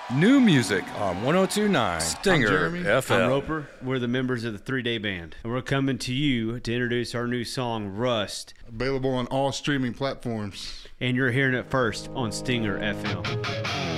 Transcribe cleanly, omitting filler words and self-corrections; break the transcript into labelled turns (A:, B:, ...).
A: New music on 1029 Stinger
B: Jeremy.
A: FM.
C: I'm Roper. We're the members of the 3-Day Band. And we're coming to you to introduce our new song, Rust.
B: Available on all streaming platforms.
C: And you're hearing it first on Stinger FM.